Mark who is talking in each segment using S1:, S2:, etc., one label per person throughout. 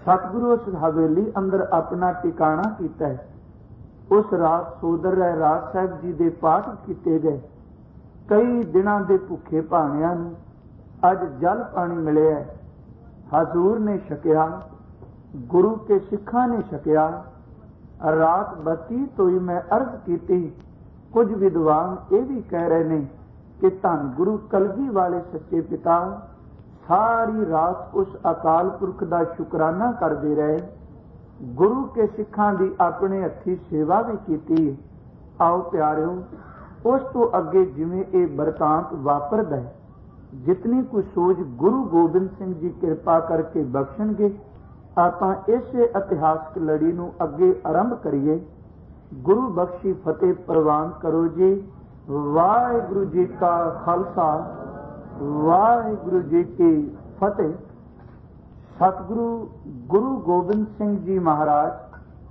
S1: सतगुरु उस हवेली अंदर अपना टिकाणा कीता है। उस रात सोदर राय राज साहब जी दे पाठ किए गए। कई दिनों के भुखे भाणियां नूं अज जल पानी मिले है। हजूर ने छकिया, गुरु के सिखा ने छकिया। रात बतीत हुई मैं अर्ज की। कुछ विद्वान ये भी कह रहे ने कि धन गुरु कलगी वाले सच्चे पिता सारी रात उस अकाल पुरख का शुकराना करते रहे। गुरु के सिखां की अपने हथी सेवा भी की। आओ प्यारिओ, उस तो अगे जिवें ये बरतांत वापरदा है, जितनी कुछ सोच गुरु गोबिंद सिंह जी कृपा करके बख्शणगे, आपां इसे इतिहासक लड़ी नूं अगे आरंभ करिए। गुरु बख्शी फतेह प्रवान करो जी। वाहिगुरु जी का खालसा, वाहिगुरु जी की फतेह। सतगुरु गुरु गोबिंद सिंह जी महाराज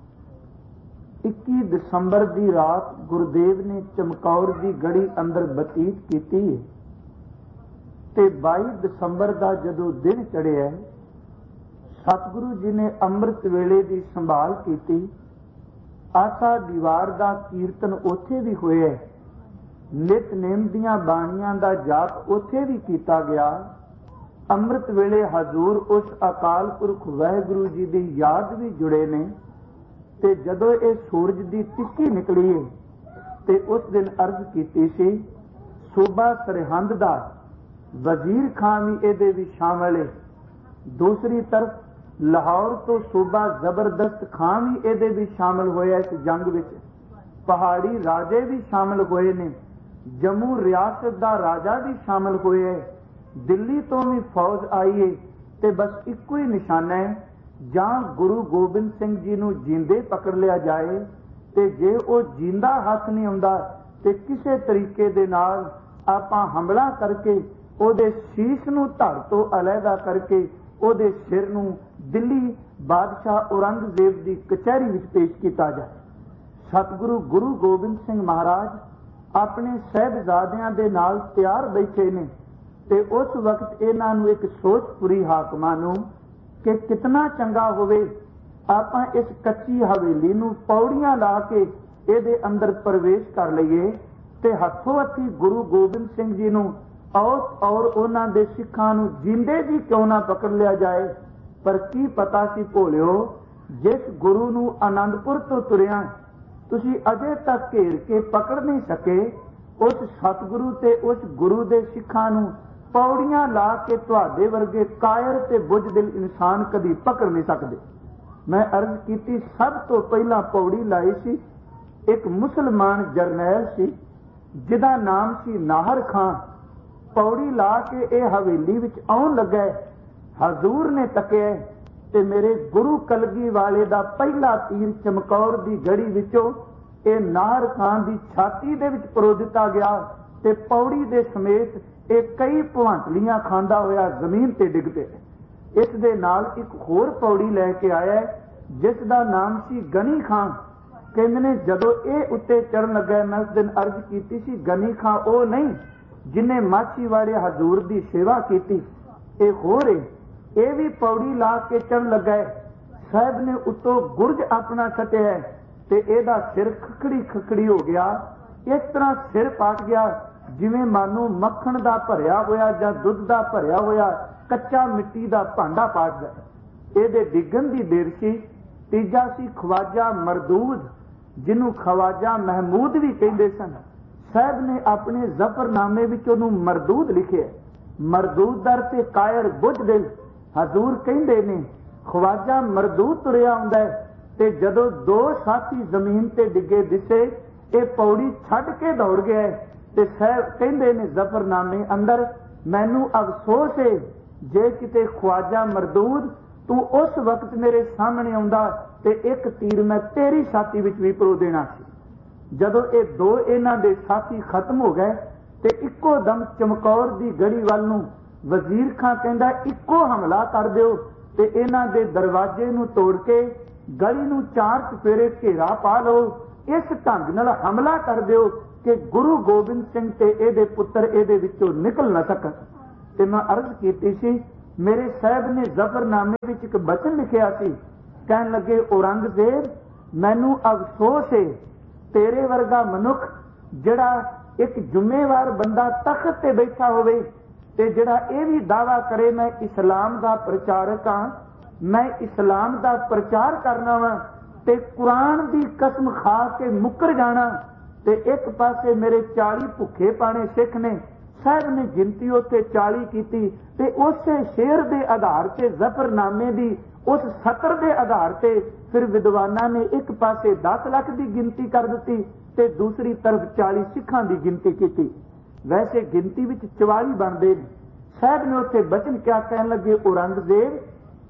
S1: 21 दसंबर की रात गुरुदेव ने चमकौर की गढ़ी अंदर बतीत की ते 22 दसंबर का जदों दिन चढ़िया, सतगुरु जी ने अमृत वेले की संभाल की। आशा दीवार का कीर्तन उथे भी होया। नितनेम दियां बाणियां का जाप उथे भी किया गया। अमृत वेले हजूर उस अकाल पुरख वाहिगुरु जी की याद भी जुड़े ने। ते जदों ये सूरज की तिक्की निकली है ते उस दिन अर्ज की सी, सूबा सरहंद दा वजीर खान भी ये भी शामिल है। दूसरी तरफ लाहौर तो सूबा जबरदस्त खान भी ये भी शामिल होया इस जंग विच। पहाड़ी राजे भी शामिल होए ने। जम्मू रियासत का राजा भी शामिल होए है। दिल्ली तो भी फौज आई है। ते बस इको ही निशाना है, जां गुरु गोबिंद सिंह जी नूं जींदे पकड़ लिया जाए ते जे वो जींदा हाथ नहीं आउंदा ते किसी तरीके दे नाल आपां हमला करके ओदे शीश नूं धड़ तो अलहदा करके ओदे सिर नूं दिल्ली बादशाह औरंगजेब की कचहरी विच पेश किया जाए। सतगुरु गुरु गोबिंद सिंह महाराज अपने साहिबजादियां दे नाल तैयार बैठे ने ते उस वक्त इन्हां नूं एक सोच पूरी हाकमां नूं कि कितना चंगा होवे आपां इस कच्ची हवेली नूं पौड़ियां ला के इहदे अंदर प्रवेश कर लईए ते हथों हथी गुरु गोबिंद सिंह जी नूं और उन्हां दे सिखां नूं जींदे जी क्यों ना पकड़ लिया जाए। पर की पता सी भोलिओ, जिस गुरु नूं आनंदपुर तो तुरिया तुसी अजे तक घेर के पकड़ नहीं सके, उस सतगुरु ते उस गुरु दे सिखां नूं पौड़ियां ला के तुहाडे वर्गे कायर ते बुझदिल इंसान कदी पकड़ नहीं सकते। मैं अर्ज की, सब तो पहला पौड़ी लाई सी एक मुसलमान जरनैल सी जिदा नाम सी नाहर खान। पौड़ी ला के ये हवेली विच आउण लगा। हजूर ने तकिया ते मेरे गुरु कलगी वाले दा पहला तीर चमकौर दी गढ़ी विचों ये नाहर खान दी छाती दे विच परो दिता गया ते पौड़ी दे समेत ये कई भवांटलियां खांदा होया जमीन ते डिग पे। इस दे नाल एक होर पौड़ी लैके आया जिस दा नाम सी गनी खान। कहंदे ने जदों ये उत्ते चढ़न लगा, मैं उस दिन अर्ज की सी गनी खान वो नहीं जिन्हें माछीवाड़े हजूर दी सेवा की, ये होर है। ये भी पौड़ी ला के चढ़ लगा है। साहब ने उतों गुरज अपना सटिया ते एदा सिर खखड़ी खखड़ी हो गया। इस तरह सिर पाट गया जिवें मानो मक्खण दा भरिया होया जां दुध दा भरिया होया कच्चा मिट्टी दा भांडा पाट गया। एदे डिगन दी देर सी। तीजा सी ख्वाजा मरदूद, जिन्हों ख्वाजा महमूद भी कहते सन। साहब ने अपने जफरनामे विच उहनूं मरदूद लिखे। मरदूद दर ते कायर बुझदिल। हजूर कहंदे ने ख्वाजा मरदूद तुरिया आउंदा है ते जदों दो साथी जमीन ते डिगे दिसे, ये पौड़ी छड्ड के दौड़ गया है ते साहब कहंदे ने जफरनामे अंदर, मैनू अफसोस है जे किते ख्वाजा मरदूद तू उस वक्त मेरे सामने आउंदा ते एक तीर मैं तेरी छाती विच भी परो देना सी। जदों ये दो इन्हां दे साथी खत्म हो गए ते इक्को दम चमकौर दी गढ़ी वल नूं वजीर खां कहंदा इक्को हमला कर दिओ ते इन्हां दे दरवाजे नूं तोड़ के गली नूं चार चफेरे घेरा पा लो। इस ढंग नाल हमला कर दिओ कि गुरु गोबिंद सिंह ते इहदे पुत्र इहदे विचों निकल न सकन। ते मैं अर्ज कीती सी मेरे साहब ने जफरनामे विच एक बचन लिखिया सी, कहन लगे औरंगजेब मैनू अफसोस है तेरे वर्गा मनुख जिहड़ा एक जुम्मेवार बंदा तख्त ते बैठा होवे ते जिहड़ा ये भी दावा करे मैं इस्लाम दा प्रचारक हाँ, मैं इस्लाम दा प्रचार करना वा ते कुरान दी कसम खा के मुकर जाना। ते एक पासे मेरे 40 भुखे पाने सिख ने, साहब ने गिनती उत्ते 40 की ते उसे शेर दे आधार से जफरनामे दी उस सतर दे आधार से फिर विद्वाना ने एक पासे 10 लाख की गिनती कर दी ते दूसरी तरफ 40 सिखां की गिनती की। वैसे गिनती विच 44 बनते। साहब ने उत्थे बचन क्या कहन लगे, औरंगजेब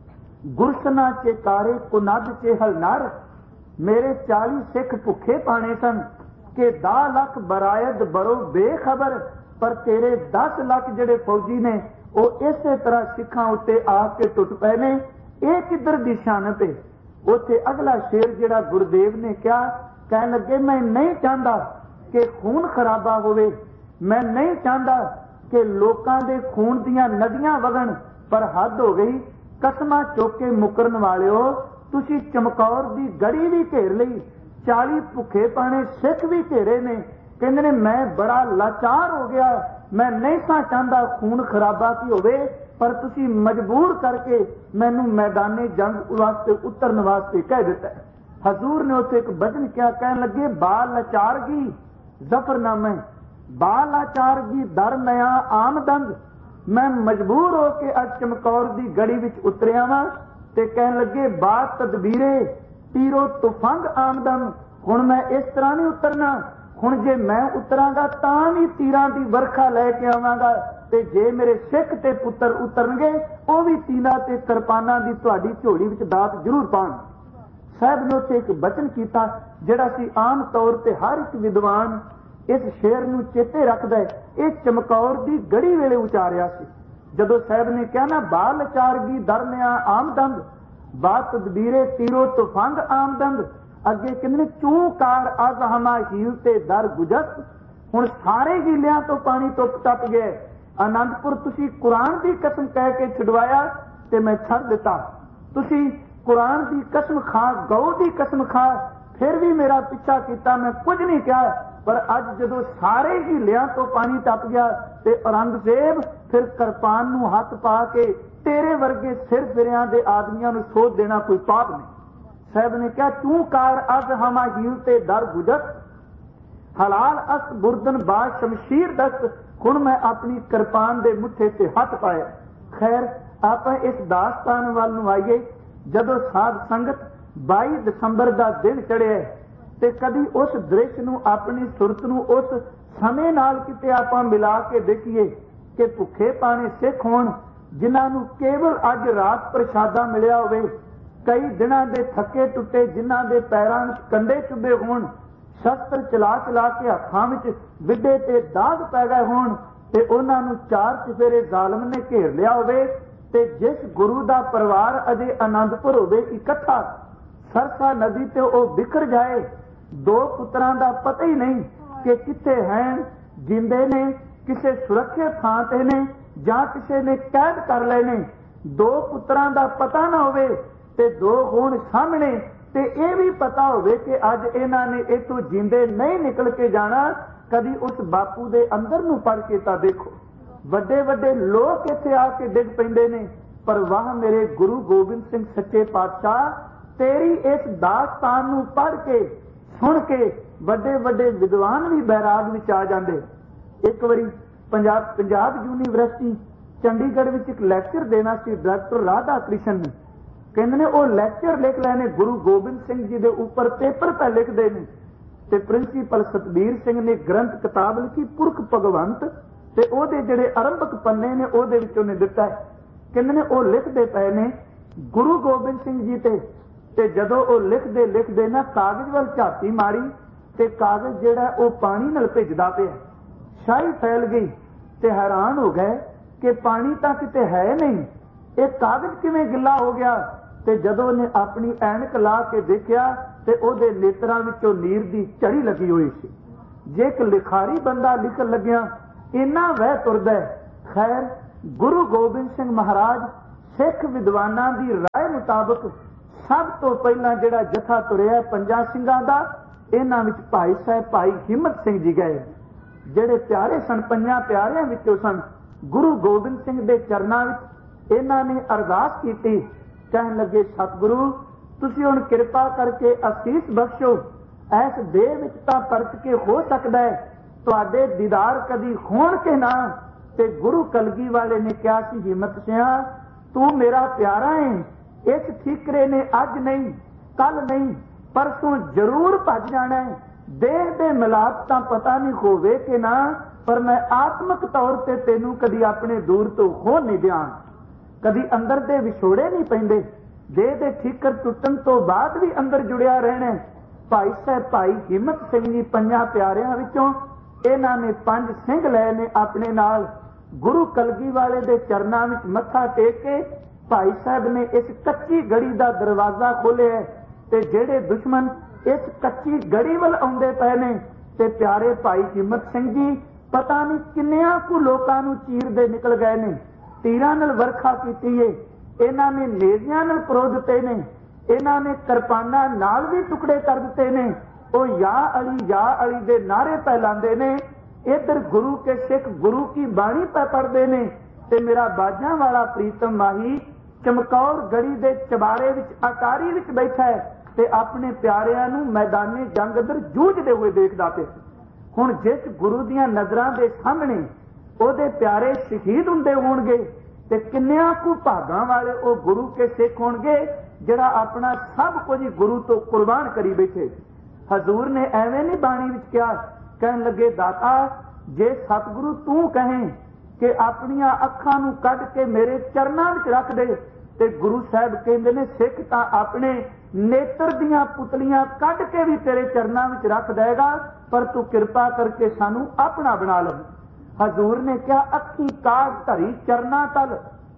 S1: गुरसना चे कारे कुनद चे हलनर, मेरे 40 सिख भुखे पाने सन कि 10 लाख बरायद बरो बेखबर, पर तेरे 10 लाख जेडे फौजी ने वो इस तरह सिखां उत्ते आके टुट पे ने। ये किधर दी शानत है। उत्थे अगला शेर जेड़ा गुरुदेव ने क्या कहन लगे, मैं नहीं चाहता कि खून खराबा होवे, मैं नहीं चाहता कि लोकां दे खून दियां नदियां वगण, पर हद हो गई। कसमां चुक के मुकरन वालिओ, तुसी चमकौर दी गड़ी भी घेर लई, 40 भुखे पाने सिख भी घेरे ने। कहंदे ने मैं बड़ा लाचार हो गया, मैं नहीं सा चाहता खून खराबा की होवे, पर तुसी मजबूर करके मैनू मैदाने जंग वास्ते उतरन वास्ते कह दिता है। हजूर ने उसे एक बचन क्या कहन लगे, बाल लाचारगी जफरनामे, बाल लाचारगी दर नया आमदंद, मैं मजबूर हो के अज चमकौर दी गड़ी विच उतरिया वा ते कहन लगे बात तदबीरे तीरो तुफंग आमदन, हुण मैं इस तरह नहीं उतरना, हुण जे मैं उतरांगा तां भी तीरां दी वर्खा लैके आवांगा, ते जे मेरे सिख ते पुत्र उतरनगे वो भी तीरां ते किरपानां दी तुहाडी झोली विच दात जरूर पाण। साहब ने उत्थे एक बचन कीता जिहड़ा सी आम तौर ते हर एक विद्वान इस शेर नूं चेते रखदा है। ये चमकौर दी गड़ी वेले उचारिया सी, जदों साहब ने कहा ना बाल चारगी दरनिया आमदंद, बात तदबीरे तीरो तुफंग आमदंद, अगे कहंदे चूकार अज हमा हील ते दर गुजत, हुण सारे हीलियां तो पानी टुप टप गए। आनंदपुर तुसी कुरान दी कसम कह के छुडवाया ते मैं छड़ दिता, तुसी कुरान दी कसम खा, गौ दी कसम खा, फिर भी मेरा पिछा किया, मैं कुछ नहीं कहा। पर अज जदों सारे हीलियां तो पानी टप गया ते औरंगजेब फिर किरपान नूं हथ पा के तेरे वर्गे सिर फिरियां दे आदमियां नूं सोध देना कोई पाप नहीं। साहब ने कहा तू कार अज हमा हील ते दर गुजत, हलाल अस बुरदन बाज शमशीर दस्त, हुण मैं अपनी किरपान दे मुठे ते हथ पाया। खैर आप इस दास्तान वाल नूं आईए। जदों साध संगत 22 दसंबर का दिन चढ़िया ते कदी उस दृश्य नूं अपनी सुरत नूं उस समय नाल किते आपां मिला के देखिए कि भुखे पाने सिख होण जिन्हां नूं केवल अज रात प्रसादा मिलिया होवे, कई दिनां दे थके टुटे जिन्हां दे पैरां विच कंडे चुभे होण, शस्त्र चला चला के हत्थां विच विड्डे ते दाग पै गए होण ते उन्हां नूं 4 चफेरे जालम ने घेर लिया होवे ते जिस गुरु दा परिवार अजे आनंदपुर होवे इकट्ठा, सरसा नदी ते ओ बिखर जाए, 2 पुत्रां दा पता ही नहीं कि किथे हैं, जिंदे ने किसे सुरक्षित थां ते ने जां किसे ने कैद कर लए ने, 2 पुत्रां दा पता ना होवे ते 2 होण सामने ते ये भी पता होवे कि अज इन्हां ने इथों जिंदे नहीं निकल के जाना। कदी उस बापू दे अंदर नूं पढ़ के तां देखो, ਵੱਡੇ ਵੱਡੇ ਲੋਕ ਇੱਥੇ ਆ ਕੇ ਡਿੱਗ ਪੈਂਦੇ ਨੇ, ਪਰ ਵਾਹ ਮੇਰੇ ਗੁਰੂ ਗੋਬਿੰਦ ਸਿੰਘ ਸੱਚੇ ਪਾਤਸ਼ਾਹ ਤੇਰੀ ਇਸ ਦਾਸਤਾਨ ਨੂੰ ਪੜ੍ਹ ਕੇ ਸੁਣ ਕੇ ਵੱਡੇ ਵੱਡੇ ਵਿਦਵਾਨ ਵੀ ਬੈਰਾਗ ਵਿੱਚ ਆ ਜਾਂਦੇ। ਇੱਕ ਵਾਰੀ ਪੰਜਾਬ ਯੂਨੀਵਰਸਿਟੀ ਚੰਡੀਗੜ੍ਹ ਵਿੱਚ ਇੱਕ ਲੈਕਚਰ ਦੇਣਾ ਸੀ ਡਾਕਟਰ ਰਾਧਾ ਕ੍ਰਿਸ਼ਨ ਨੇ, ਕਹਿੰਦੇ ਨੇ ਉਹ ਲੈਕਚਰ ਲਿਖ ਲਏ ਨੇ ਗੁਰੂ ਗੋਬਿੰਦ ਸਿੰਘ ਜੀ ਦੇ ਉੱਪਰ, ਪੇਪਰ ਪੈ ਲਿਖਦੇ ਨੇ ਤੇ ਪ੍ਰਿੰਸੀਪਲ ਸਤਬੀਰ ਸਿੰਘ ਨੇ ਗ੍ਰੰਥ ਕਿਤਾਬ ਲਿਖੀ ਪੁਰਖ ਭਗਵੰਤ ਤੇ ਉਹਦੇ ਜਿਹੜੇ ਆਰੰਭਕ ਪੰਨੇ ਨੇ ਉਹਦੇ ਵਿੱਚ ਉਹਨੇ ਦਿੱਤਾ ਹੈ। ਕਹਿੰਦੇ ਨੇ ਉਹ ਲਿਖਦੇ ਪਏ ਨੇ ਗੁਰੂ ਗੋਬਿੰਦ ਸਿੰਘ ਜੀ ਤੇ ਜਦੋਂ ਉਹ ਲਿਖਦੇ ਨਾ ਕਾਗਜ਼ ਵੱਲ ਝਾਤੀ ਮਾਰੀ ਤੇ ਕਾਗਜ਼ ਜਿਹੜਾ ਉਹ ਪਾਣੀ ਨਾਲ ਭਿੱਜਦਾ ਪਿਆ, ਸ਼ਾਹੀ ਫੈਲ ਗਈ ਤੇ ਹੈਰਾਨ ਹੋ ਗਏ ਕਿ ਪਾਣੀ ਤਾਂ ਕਿਤੇ ਹੈ ਨਹੀਂ, ਇਹ ਕਾਗਜ਼ ਕਿਵੇਂ ਗਿੱਲਾ ਹੋ ਗਿਆ। ਤੇ ਜਦੋਂ ਉਹਨੇ ਆਪਣੀ ਐਨਕ ਲਾ ਕੇ ਦੇਖਿਆ ਤੇ ਉਹਦੇ ਨੇਤਰਾਂ ਵਿੱਚੋਂ ਨੀਰ ਦੀ ਝੜੀ ਲੱਗੀ ਹੋਈ ਸੀ। ਜੇ ਇੱਕ ਲਿਖਾਰੀ ਬੰਦਾ ਲਿਖਣ ਲੱਗਿਆ ਇੰਨਾ ਵਹਿ ਤੁਰਦਾ। ਖੈਰ गुरु गोबिंद सिंह महाराज सिख विद्वानां दी राय मुताबक सब तो पहला जिहड़ा जथा तुरिया पंजां सिंघां दा, इन्हां विच भाई साहब भाई हिम्मत सिंह जी गए, जिहड़े प्यारे सन, पंजां प्यारिਆਂ विचों सन। गुरु गोबिंद सिंह दे चरनां विच इन्हां ने अरदास कीती, कहण लगे सतगुरु तुसीं हुण किरपा करके असीस बख्शो, इस देह विच तां परत के हो सकदा है तुहाडे दीदार कदी होण के ना। ते गुरु कलगी वाले ने कहा सी हिम्मत सिंह तू मेरा प्यारा है, इस ठीकरे ने अज नहीं कल नहीं परसों जरूर भज जाना है। देह दे मिलाप तां पता नहीं होवे कि ना, पर मैं आत्मक तौर ते तेनू कदी अपने दूर तो हो नहीं दियां, कदी अंदर दे विछोड़े नहीं पैंदे, देह दे ठीकर टुटन तो बाद भी अंदर जुड़िया रहना। भाई साहब भाई हिम्मत सिंह जी पंजां प्यारिਆਂ विचों इन्हां ने 5 सिंह लए ने अपने नाल। गुरु कलगी वाले दे चरनां विच मत्था टेक के भाई साहब ने इस कच्ची गड़ी दा दरवाजा खोलिया ते जेड़े दुश्मन इस कच्ची गड़ी वल आउंदे पए ने ते प्यारे भाई हिम्मत सिंह जी पता नहीं किन्नियां कु लोकां नूं चीरदे निकल गए ने, तीरां नाल वरखा कीती है, इन्हां ने नेज़ियां नाल परो दित्ते ने, इन्हां ने किरपानां नाल भी टुकड़े कर दित्ते ने। ओ या अली दे नारे पै लांदे ने, इधर गुरु के सिख गुरु की बाणी पै पढ़दे ने ते मेरा बाजां वाला प्रीतम माही चमकौर गड़ी दे चबारे विच अटारी विच बैठा है ते अपने प्यारिਆਂ ਨੂੰ मैदाने जंग अंदर जूझदे हुए देखदा पिया। हुण जिस गुरु दीयां नज़रां दे सामने ਉਹਦੇ प्यारे शहीद हुंदे होणगे ते किन्नियां कु भागां वाले ਉਹ गुरु के सिख होणगे ਜਿਹੜਾ अपना सब कुछ गुरु तो कुर्बान करी बैठे। हजूर ने एवें नहीं बाणी विच कहा, कहन लगे दाता जे सतगुरु तू कहें कि अपनियां अखां नूं कढ के मेरे चरनां विच रख दे ते गुरु साहब कहंदे ने सिख तां अपने नेत्र दीयां पुतलियां कढ के भी तेरे चरनां विच रख देगा, पर तू किरपा करके सानू अपना बना ले। हजूर ने कहा अखी काग धरी चरना तल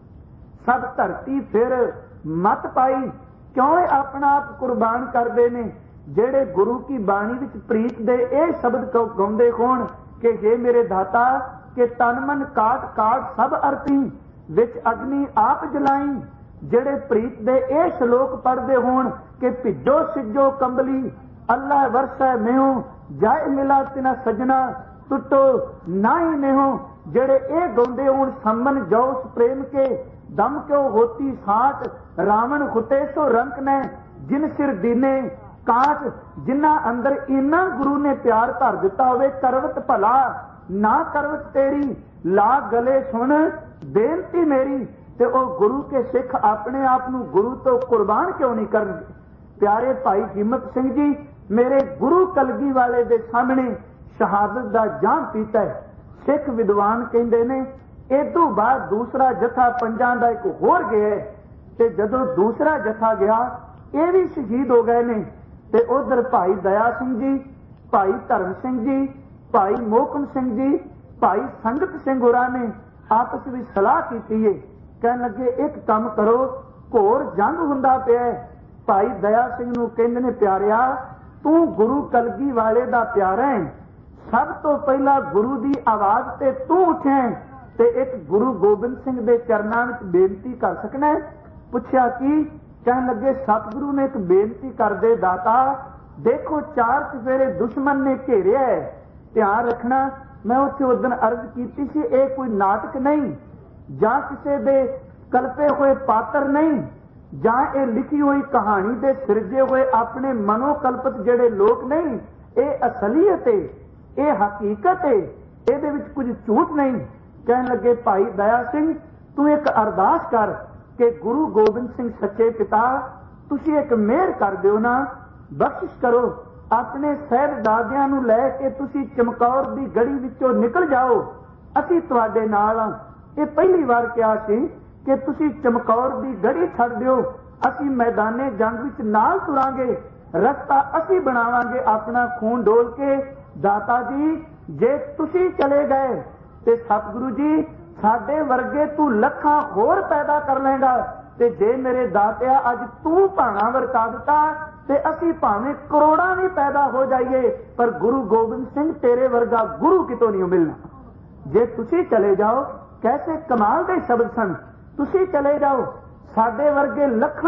S1: सब धरती फिर मत पाई, क्यों अपना आप कुर्बान करदे ने। जेड़े गुरु की बाणी विच प्रीत दे ए शब्द गाउंदे होण कि हे मेरे दाता के तन मन काट काट सब अरती विच अग्नि आप जलाई, जेड़े प्रीत दे ए श्लोक पढ़दे होण कि भिजो सिजो कंबली अल्लाह वरसै मेहो जाए मिला तिना सजना टुटो नाई नेहो, जेड़े ए गाउंदे होण सम्मन जौस प्रेम के दम क्यों होती साथ रावण हुते सो रंक ने जिन सिर दीने काट, जिन्ना अंदर इन्ना गुरु ने प्यार भर दिता होवे करवत भला ना करवत तेरी ला गले सुन बेनती मेरी, ते ओ गुरु के सिख अपने आप नूं गुरु तो कुर्बान क्यों नहीं करनगे। प्यारे भाई हिम्मत सिंह जी मेरे गुरु कलगी वाले दे सामने शहादत दा जाम पीता है। सिख विद्वान कहंदे ने इदों बाद दूसरा जथा पंजां दा एक होर गया ते जदों दूसरा जथा गया ये भी शहीद हो गए ने ते उधर भाई दया सिंह जी, भाई धर्म सिंह जी, भाई मोहकम सिंह जी, भाई संगत सिंह होरां ने आपस में सलाह की है, कहन लगे एक काम करो घोर जंग हुंदा पिया। भाई दया सिंह नूं कहंदे ने प्यारिया तू गुरु कलगी वाले दा प्यारा है, सब तो पहला गुरु दी आवाज ते तू उठे ते एक गुरु गोबिंद सिंह दे चरनां विच बेनती कर सकना है। पुछया की, कहन लगे सतगुरु ने एक बेनती कर दे दाता, देखो 4 चफेरे दुश्मन ने घेरिया है, ध्यान रखना मैं उत्थे उस दिन अर्ज की सी ये कोई नाटक नहीं जां किसी दे कल्पे हुए पात्र नहीं जां ये लिखी हुई कहानी दे सिरजे हुए अपने मनोकल्पित जेड़े लोग नहीं, ये असलीयत है, ये हकीकत है, ये कुछ झूठ नहीं। कहन लगे भाई दया सिंह तू एक अरदास कर कि गुरु गोबिंद सिंह सच्चे पिता तुसी एक मेहर कर दिओ ना, बख्शिश करो अपने साहिबजादियां नूं लै के तुसी चमकौर दी गड़ी विचों निकल जाओ, असीं तुहाडे नाल हां। ये पहली बार कहा सी कि तुसी चमकौर दी गड़ी छड्ड दिओ, असीं मैदाने जंग विच नाल तुरांगे, रस्ता असीं बनावांगे अपना खून डोल के। दाता जी जे तुसी चले गए ते सतगुरु जी साडे वर्गे तू लखां होर पैदा कर लेगा, ते जे मेरे दातिया अज तू भाणा वरता दिता ते असीं भावें करोड़ां भी पैदा हो जाइए पर गुरु गोबिंद सिंह तेरे वर्गा गुरु कितों नहीं मिलना। जे तुसी चले जाओ कैसे कमाल दे शब्द सन। तुसी चले जाओ, साडे वर्गे लखां